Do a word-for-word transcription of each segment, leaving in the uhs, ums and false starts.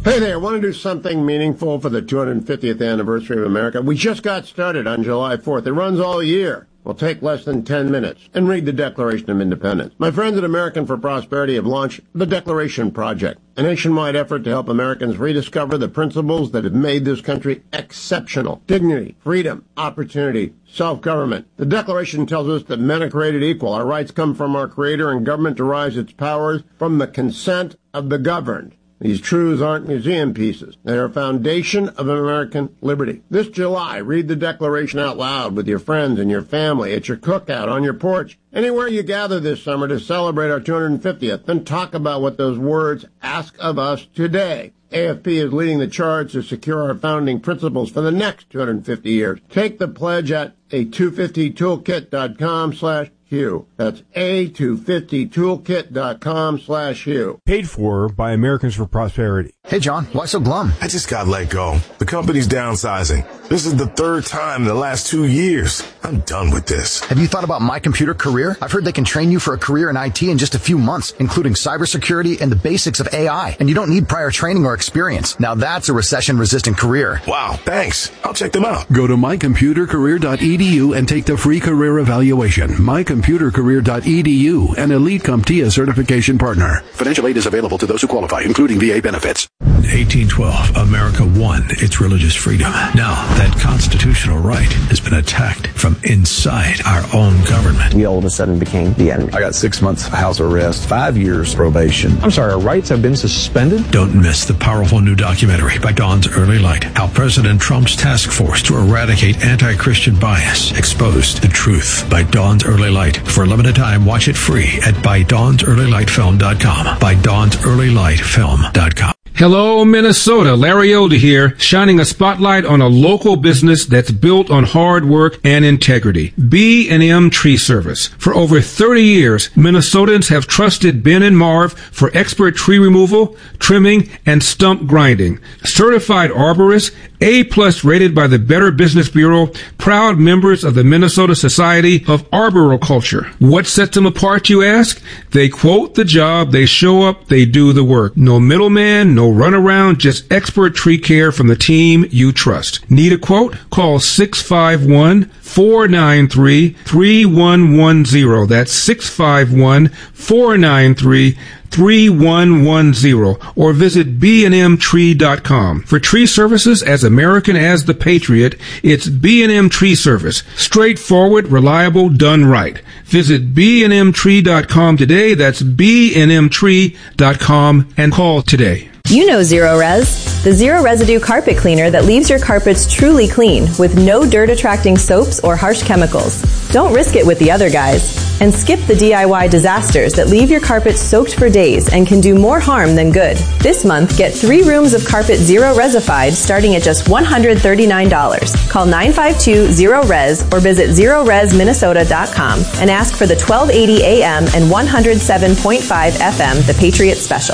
Hey there, want to do something meaningful for the two hundred fiftieth anniversary of America? We just got started on July fourth. It runs all year. Will take less than ten minutes. And read the Declaration of Independence. My friends at American for Prosperity have launched the Declaration Project, a nationwide effort to help Americans rediscover the principles that have made this country exceptional. Dignity, freedom, opportunity, self-government. The Declaration tells us that men are created equal. Our rights come from our Creator, and government derives its powers from the consent of the governed. These truths aren't museum pieces. They are a foundation of American liberty. This July, read the Declaration out loud with your friends and your family, at your cookout, on your porch, anywhere you gather this summer to celebrate our two hundred fiftieth. Then talk about what those words ask of us today. A F P is leading the charge to secure our founding principles for the next two hundred fifty years. Take the pledge at a two fifty toolkit dot com slash Hugh. That's a two fifty toolkit dot com slash Hugh. Paid for by Americans for Prosperity. Hey, John, why so glum? I just got let go. The company's downsizing. This is the third time in the last two years. I'm done with this. Have you thought about My Computer Career? I've heard they can train you for a career in I T in just a few months, including cybersecurity and the basics of A I. And you don't need prior training or experience. Now that's a recession-resistant career. Wow, thanks. I'll check them out. Go to my computer career dot e d u and take the free career evaluation. my computer career dot e d u, an Elite CompTIA certification partner. Financial aid is available to those who qualify, including V A benefits. In eighteen twelve, America won its religious freedom. Now, that constitutional right has been attacked from inside our own government. We all of a sudden became the enemy. I got six months house arrest, five years probation. I'm sorry, our rights have been suspended? Don't miss the powerful new documentary by Dawn's Early Light, how President Trump's task force to eradicate anti-Christian bias exposed the truth, by Dawn's Early Light. For a limited time, watch it free at by dawns early light film dot com. by dawns early light film dot com. Hello, Minnesota. Larry Elder here, shining a spotlight on a local business that's built on hard work and integrity. B and M Tree Service. For over thirty years, Minnesotans have trusted Ben and Marv for expert tree removal, trimming, and stump grinding. Certified arborists, A-plus rated by the Better Business Bureau, proud members of the Minnesota Society of Arboriculture. What sets them apart, you ask? They quote the job, they show up, they do the work. No middleman, no runaround, just expert tree care from the team you trust. Need a quote? Call six five one, four nine three, three one one zero. That's six five one, four nine three, three one one zero, or visit b and m tree dot com. For tree services as American as the Patriot, it's B and M Tree Service. Straightforward, reliable, done right. Visit b and m tree dot com today. That's b and m tree dot com, and call today. You know Zero Res, the zero residue carpet cleaner that leaves your carpets truly clean with no dirt attracting soaps or harsh chemicals. Don't risk it with the other guys. And skip the D I Y disasters that leave your carpets soaked for days and can do more harm than good. This month, get three rooms of carpet Zero Resified starting at just one hundred thirty-nine dollars. Call nine five two, zero res or visit zero res minnesota dot com and ask for the twelve eighty A M and one oh seven point five F M, the Patriot Special.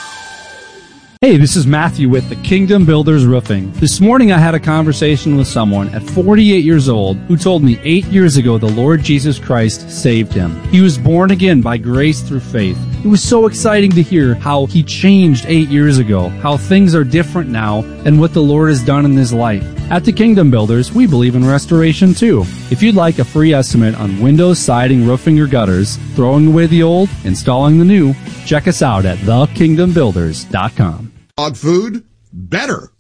Hey, this is Matthew with the Kingdom Builders Roofing. This morning I had a conversation with someone at forty-eight years old who told me eight years ago the Lord Jesus Christ saved him. He was born again by grace through faith. It was so exciting to hear how he changed eight years ago, how things are different now, and what the Lord has done in his life. At the Kingdom Builders, we believe in restoration too. If you'd like a free estimate on windows, siding, roofing, or gutters, throwing away the old, installing the new, check us out at the kingdom builders dot com. Dog food, better.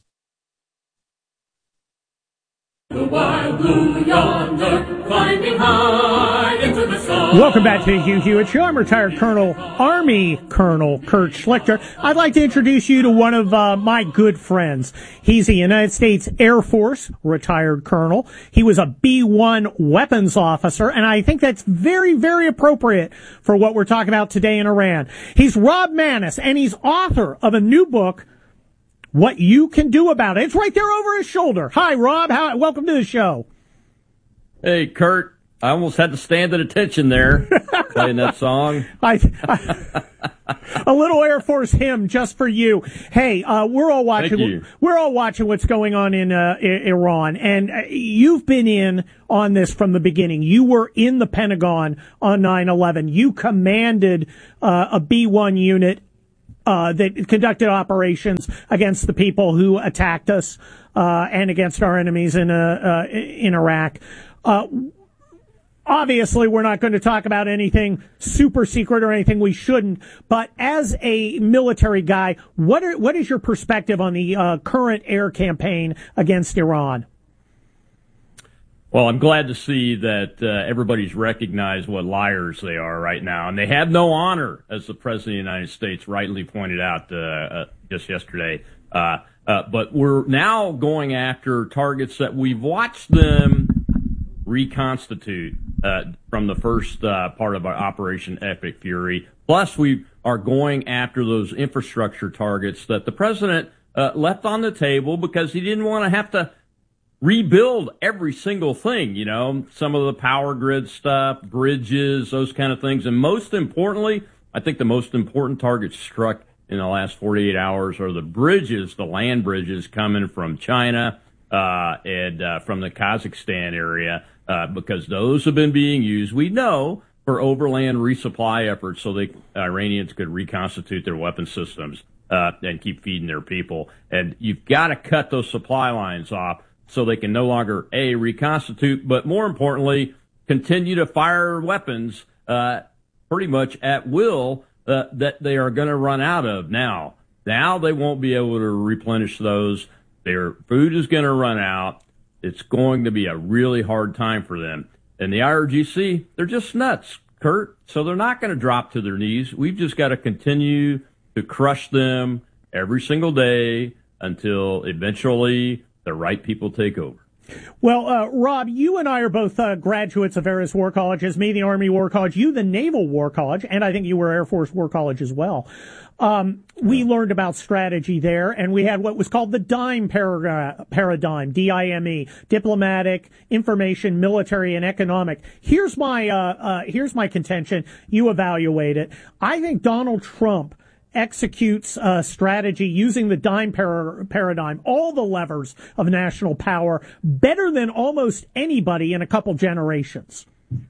The wild blue yonder, climbing high into the sun. Welcome back to the Hugh Hewitt Show. I'm retired Colonel, Army Colonel Kurt Schlichter. I'd like to introduce you to one of uh, my good friends. He's a United States Air Force retired colonel. He was a B one weapons officer, and I think that's very, very appropriate for what we're talking about today in Iran. He's Rob Maness, and he's author of a new book, What You Can Do About It. It's right there over his shoulder. Hi, Rob. How, welcome to the show. Hey, Kurt. I almost had to stand at attention there, playing that song. I, I, a little Air Force hymn just for you. Hey, uh, we're all watching. We're all watching what's going on in uh, I- Iran, and uh, you've been in on this from the beginning. You were in the Pentagon on nine eleven. You commanded uh, a B one unit uh, that conducted operations against the people who attacked us uh, and against our enemies in uh, uh, in Iraq. Uh, Obviously, we're not going to talk about anything super secret or anything we shouldn't. But as a military guy, what are, what is your perspective on the uh, current air campaign against Iran? Well, I'm glad to see that uh, everybody's recognized what liars they are right now, and they have no honor, as the President of the United States rightly pointed out uh, uh, just yesterday. Uh, uh, but we're now going after targets that we've watched them reconstitute uh, from the first uh, part of our Operation Epic Fury. Plus, we are going after those infrastructure targets that the president uh, left on the table because he didn't want to have to rebuild every single thing, you know, some of the power grid stuff, bridges, those kind of things. And most importantly, I think the most important targets struck in the last forty-eight hours are the bridges, the land bridges coming from China uh, and uh, from the Kazakhstan area. Uh, because those have been being used, we know, for overland resupply efforts so the Iranians could reconstitute their weapon systems uh, and keep feeding their people. And you've got to cut those supply lines off so they can no longer, A, reconstitute, but more importantly, continue to fire weapons uh, pretty much at will uh, that they are going to run out of now. Now they won't be able to replenish those. Their food is going to run out. It's going to be a really hard time for them. And the I R G C, they're just nuts, Kurt. So they're not going to drop to their knees. We've just got to continue to crush them every single day until eventually the right people take over. Well, uh, Rob, you and I are both uh, graduates of various war colleges, me, the Army War College, you, the Naval War College, and I think you were Air Force War College as well. Um, we learned about strategy there, and we had what was called the DIME para- paradigm, D I M E, diplomatic, information, military, and economic. Here's my, uh, uh, here's my contention. You evaluate it. I think Donald Trump executes uh, strategy using the DIME par- paradigm, all the levers of national power, better than almost anybody in a couple generations.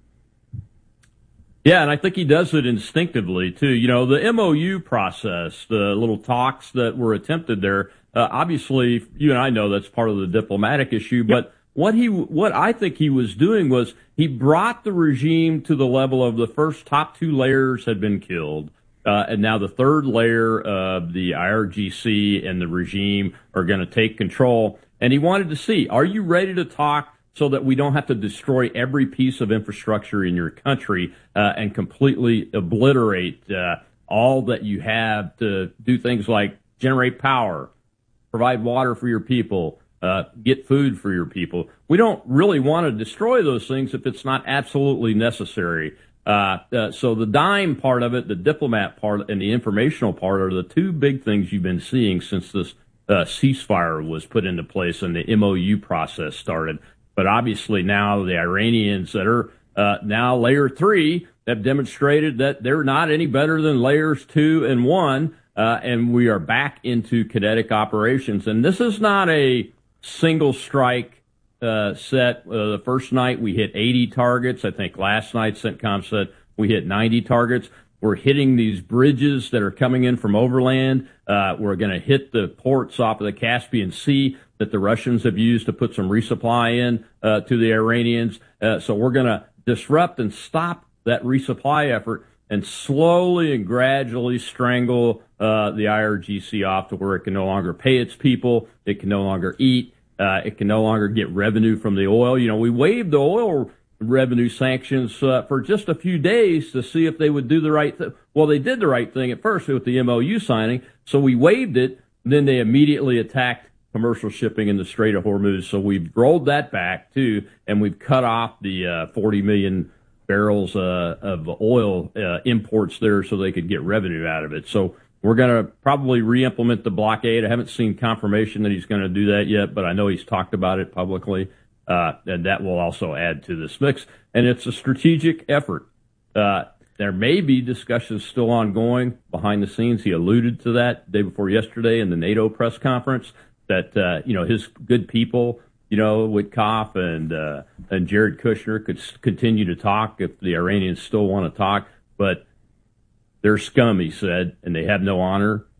Yeah, and I think he does it instinctively, too. You know, the M O U process, the little talks that were attempted there, uh, obviously, you and I know that's part of the diplomatic issue, but yep. what he, what I think he was doing was he brought the regime to the level of the first top two layers had been killed. Uh, and now the third layer of the I R G C and the regime are going to take control. And he wanted to see, are you ready to talk so that we don't have to destroy every piece of infrastructure in your country uh, and completely obliterate uh, all that you have to do things like generate power, provide water for your people, uh, get food for your people. We don't really want to destroy those things if it's not absolutely necessary. Uh, uh, so the DIME part of it, the diplomat part, and the informational part are the two big things you've been seeing since this uh, ceasefire was put into place and the M O U process started. But obviously now the Iranians that are uh, now layer three have demonstrated that they're not any better than layers two and one, uh, and we are back into kinetic operations. And this is not a single strike Uh, set. Uh, the first night we hit eighty targets. I think last night CENTCOM said we hit ninety targets. We're hitting these bridges that are coming in from overland. Uh, we're going to hit the ports off of the Caspian Sea that the Russians have used to put some resupply in uh, to the Iranians. Uh, so we're going to disrupt and stop that resupply effort and slowly and gradually strangle uh, the I R G C off to where it can no longer pay its people. It can no longer eat. Uh, it can no longer get revenue from the oil. You know, we waived the oil revenue sanctions uh, for just a few days to see if they would do the right thing. Well, they did the right thing at first with the M O U signing, so we waived it. Then they immediately attacked commercial shipping in the Strait of Hormuz, so we've rolled that back, too, and we've cut off the uh, forty million barrels uh, of oil uh, imports there so they could get revenue out of it. So we're going to probably re-implement the blockade. I haven't seen confirmation that he's going to do that yet, but I know he's talked about it publicly, uh, and that will also add to this mix. And it's a strategic effort. Uh, there may be discussions still ongoing behind the scenes. He alluded to that day before yesterday in the NATO press conference that, uh, you know, his good people, you know, Witkoff and, uh, and Jared Kushner could continue to talk if the Iranians still want to talk, but they're scum, he said, and they have no honor,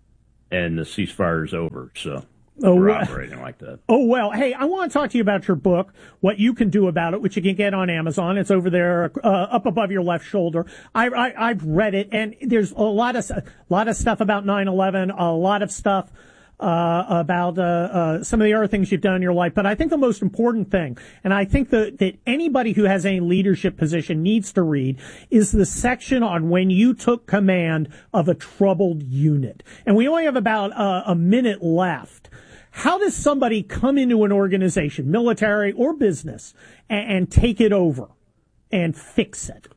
and the ceasefire's over. So oh, we're well, operating like that. Oh, well, hey, I want to talk to you about your book, What You Can Do About It, which you can get on Amazon. It's over there, uh, up above your left shoulder. I, I, I've read it, and there's a lot of, a lot of stuff about nine eleven, a lot of stuff Uh, about uh, uh, some of the other things you've done in your life. But I think the most important thing, and I think that, that anybody who has any leadership position needs to read, is the section on when you took command of a troubled unit. And we only have about uh, a minute left. How does somebody come into an organization, military or business, and, and take it over and fix it?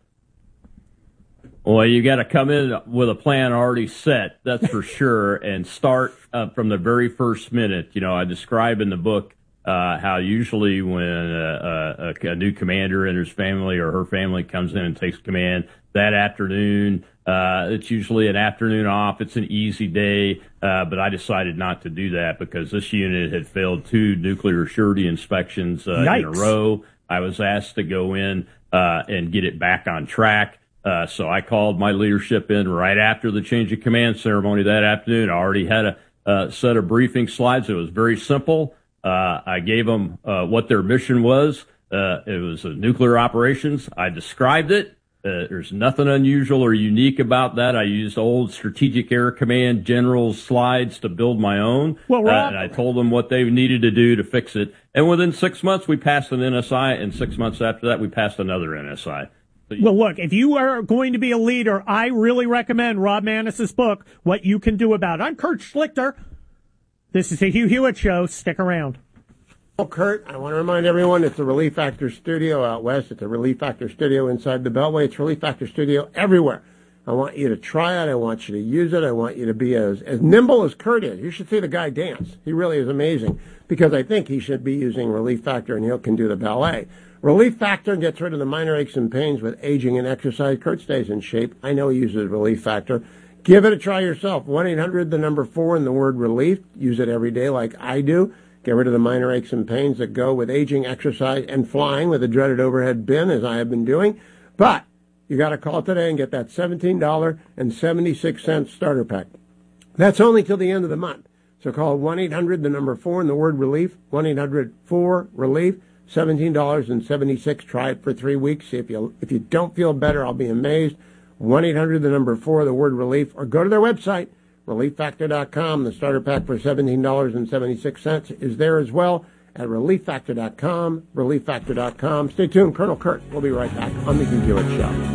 Well, you got to come in with a plan already set, that's for sure, and start uh, from the very first minute. You know, I describe in the book uh, how usually when a, a, a new commander and his family or her family comes in and takes command that afternoon, uh, it's usually an afternoon off. It's an easy day, uh, but I decided not to do that because this unit had failed two nuclear surety inspections uh, in a row. I was asked to go in uh, and get it back on track. Uh, so I called my leadership in right after the change of command ceremony that afternoon. I already had a, uh, set of briefing slides. It was very simple. Uh, I gave them, uh, what their mission was. Uh, it was a nuclear operations. I described it. Uh, there's nothing unusual or unique about that. I used old Strategic Air Command generals slides to build my own. Well, Rob, uh, and I told them what they needed to do to fix it. And within six months, we passed an N S I, and six months after that, we passed another N S I. Well, look, if you are going to be a leader, I really recommend Rob Maness's book, What You Can Do About It. I'm Kurt Schlichter. This is the Hugh Hewitt Show. Stick around. Well, Kurt, I want to remind everyone it's a Relief Factor studio out west. It's a Relief Factor studio inside the Beltway. It's Relief Factor studio everywhere. I want you to try it. I want you to use it. I want you to be as, as nimble as Kurt is. You should see the guy dance. He really is amazing because I think he should be using Relief Factor and he can do the ballet. Relief Factor gets rid of the minor aches and pains with aging and exercise. Kurt stays in shape. I know he uses Relief Factor. Give it a try yourself. one eight hundred, the number four, and the word relief. Use it every day like I do. Get rid of the minor aches and pains that go with aging, exercise, and flying with a dreaded overhead bin, as I have been doing. But you got to call today and get that seventeen dollars and seventy-six cents starter pack. That's only till the end of the month. So call one eight hundred, the number four, and the word relief. one eight hundred four relief. seventeen dollars and seventy-six cents. Try it for three weeks. If you if you don't feel better, I'll be amazed. one eight hundred, the number four, the word relief, or go to their website, relief factor dot com. The starter pack for seventeen dollars and seventy-six cents is there as well at relief factor dot com, relief factor dot com. Stay tuned. Colonel Kurt will be right back on the Hugh Hewitt Show.